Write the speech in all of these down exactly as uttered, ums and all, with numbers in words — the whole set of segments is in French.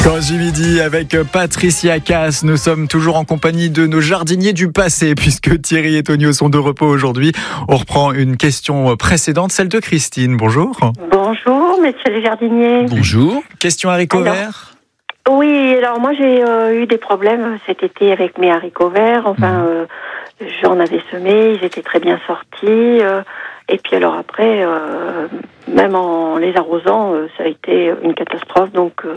Quand midi avec Patricia Cass, nous sommes toujours en compagnie de nos jardiniers du passé puisque Thierry et Tonio sont de repos aujourd'hui. On reprend une question précédente, celle de Christine. Bonjour. Bonjour, messieurs les jardiniers. Bonjour. Question haricots Alors, verts. Oui, alors moi j'ai euh, eu des problèmes cet été avec mes haricots verts. Enfin, mmh. euh, j'en avais semé, ils étaient très bien sortis. Euh, et puis alors après, euh, même en les arrosant, euh, ça a été une catastrophe. Donc euh,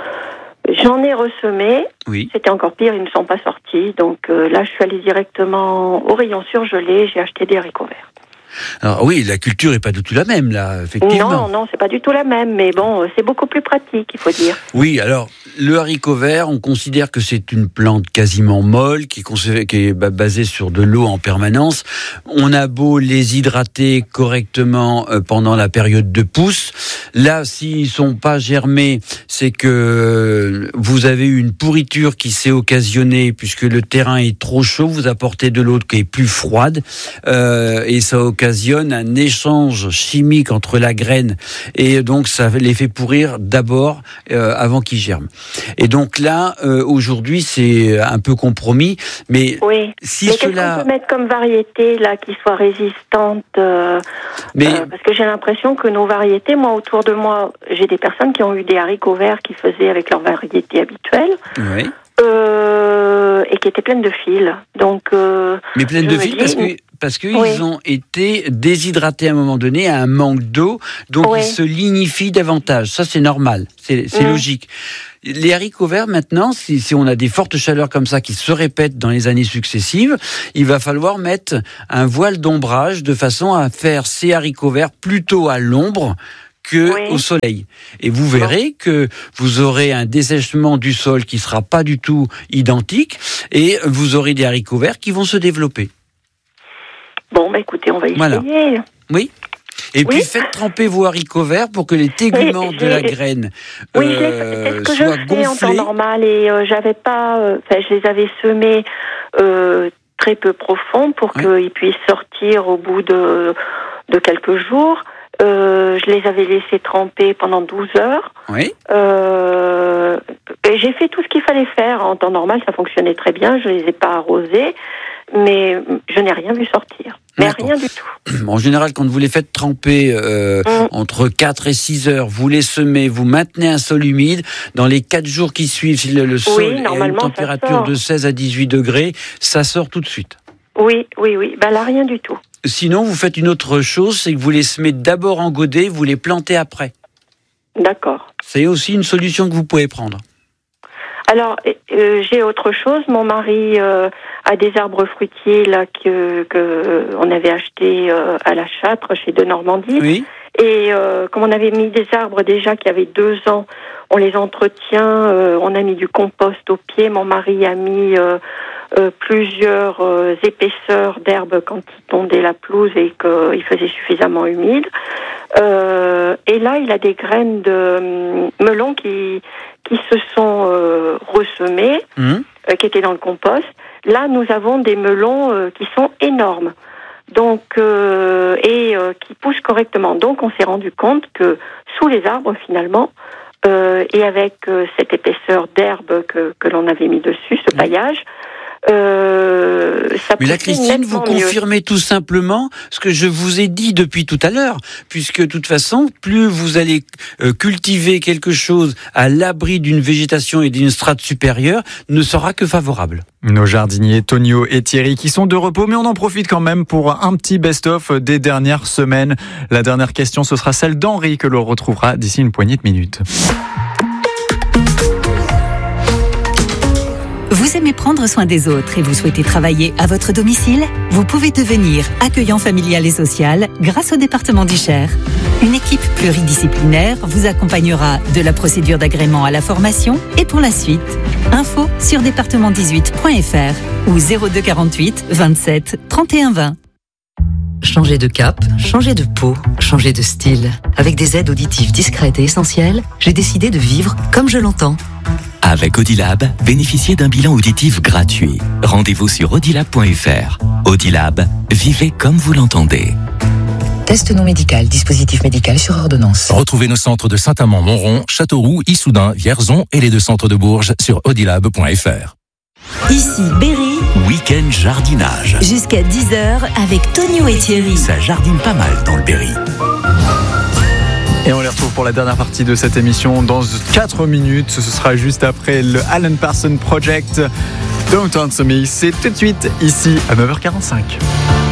j'en ai ressemé. Oui. C'était encore pire, ils ne sont pas sortis. Donc euh, là, je suis allée directement au rayon surgelé. J'ai acheté des haricots verts. Alors oui, la culture est pas du tout la même là, effectivement. Non, non, c'est pas du tout la même, mais bon, c'est beaucoup plus pratique, il faut dire. Oui, alors le haricot vert, on considère que c'est une plante quasiment molle, qui est, qui est basée sur de l'eau en permanence. On a beau les hydrater correctement pendant la période de pousse. Là, s'ils sont pas germés, c'est que vous avez eu une pourriture qui s'est occasionnée puisque le terrain est trop chaud. Vous apportez de l'eau qui est plus froide euh, et ça occasionne un échange chimique entre la graine et donc ça les fait pourrir d'abord euh, avant qu'ils germent. Et donc là, euh, aujourd'hui, c'est un peu compromis, mais oui. si mais cela... qu'est-ce qu'on peut mettre comme variété là qui soit résistante euh, mais... euh, parce que j'ai l'impression que nos variétés, moi autour de moi, j'ai des personnes qui ont eu des haricots verts qui faisaient avec leur variété habituelle. Oui. Euh, et qui étaient pleines de fils. Donc, euh, mais pleines de fils dis... parce que parce qu'ils oui. ont été déshydratés à un moment donné à un manque d'eau, donc oui. ils se lignifient davantage. Ça, c'est normal, c'est, c'est mmh. logique. Les haricots verts, maintenant, si, si on a des fortes chaleurs comme ça qui se répètent dans les années successives, il va falloir mettre un voile d'ombrage de façon à faire ces haricots verts plutôt à l'ombre que oui. au soleil. Et vous verrez que vous aurez un dessèchement du sol qui sera pas du tout identique et vous aurez des haricots verts qui vont se développer. Bon, bah écoutez, on va essayer. Voilà. Oui. Et oui. puis faites tremper vos haricots verts pour que les téguments oui, de la graine euh, oui, c'est ce que soient je gonflés. fais en temps normal et euh, j'avais pas, enfin, euh, je les avais semés euh, très peu profonds pour oui. qu'ils puissent sortir au bout de de quelques jours. Euh, je les avais laissés tremper pendant douze heures. Oui. Euh, et j'ai fait tout ce qu'il fallait faire. En temps normal, ça fonctionnait très bien. Je les ai pas arrosés, mais je n'ai rien vu sortir. Mais D'accord. rien du tout. En général, quand vous les faites tremper euh, mmh. entre quatre et six heures, vous les semez, vous maintenez un sol humide. Dans les quatre jours qui suivent, si le, le sol oui, est à une température de seize à dix-huit degrés, ça sort tout de suite. Oui, oui, oui. Ben là, rien du tout. Sinon, vous faites une autre chose, c'est que vous les semez d'abord en godet, vous les plantez après. D'accord. C'est aussi une solution que vous pouvez prendre. Alors, euh, j'ai autre chose. Mon mari euh, a des arbres fruitiers là que, que on avait achetés euh, à la Châtre chez De Normandie. Oui. Et euh, comme on avait mis des arbres déjà qui avaient deux ans, on les entretient. Euh, on a mis du compost au pied. Mon mari a mis euh, euh, plusieurs euh, épaisseurs d'herbes quand il tondait la pelouse et qu'il faisait suffisamment humide. Euh, et là, il a des graines de euh, melon qui qui se sont euh, ressemés, mmh. euh, qui étaient dans le compost. Là, nous avons des melons euh, qui sont énormes, donc euh, et euh, qui poussent correctement. Donc, on s'est rendu compte que sous les arbres, finalement, euh, et avec euh, cette épaisseur d'herbe que que l'on avait mis dessus, ce mmh. paillage. Euh, ça Mais la Christine, vous confirmez tout simplement ce que je vous ai dit depuis tout à l'heure, puisque de toute façon, plus vous allez euh, cultiver quelque chose à l'abri d'une végétation et d'une strate supérieure, ne sera que favorable. Nos jardiniers Tonio et Thierry qui sont de repos, mais on en profite quand même pour un petit best-of des dernières semaines. La dernière question, ce sera celle d'Henri que l'on retrouvera d'ici une poignée de minutes. Vous aimez prendre soin des autres et vous souhaitez travailler à votre domicile ? Vous pouvez devenir accueillant familial et social grâce au département du Cher. Une équipe pluridisciplinaire vous accompagnera de la procédure d'agrément à la formation et pour la suite. Info sur département dix-huit point f r ou zéro deux quarante-huit vingt-sept trente et un vingt. Changer de cap, changer de peau, changer de style. Avec des aides auditives discrètes et essentielles, j'ai décidé de vivre comme je l'entends. Avec Audilab, bénéficiez d'un bilan auditif gratuit. Rendez-vous sur audilab point f r. Audilab, vivez comme vous l'entendez. Test non médical, dispositif médical sur ordonnance. Retrouvez nos centres de Saint-Amand-Montrond, Châteauroux, Issoudun, Vierzon et les deux centres de Bourges sur audilab point f r. Ici Berry, Week-end jardinage. jusqu'à dix heures avec Tonio et Thierry. Ça jardine pas mal dans le Berry. Et on les retrouve pour la dernière partie de cette émission dans quatre minutes. Ce sera juste après le Alan Parsons Project. Don't Answer Me, c'est tout de suite ici à neuf heures quarante-cinq.